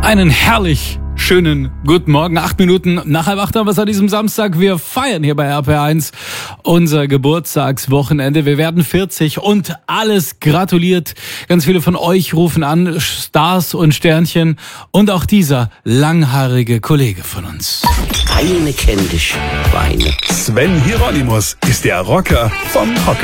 Einen herrlich schönen guten Morgen. 8 Minuten nach 7:30 haben wir es an diesem Samstag. Wir feiern hier bei RPR1 unser Geburtstagswochenende. Wir werden 40 und alles gratuliert. Ganz viele von euch rufen an, Stars und Sternchen. Und auch dieser langhaarige Kollege von uns. Eine kennt dich, Weine. Sven Hieronymus ist der Rocker vom Hocker.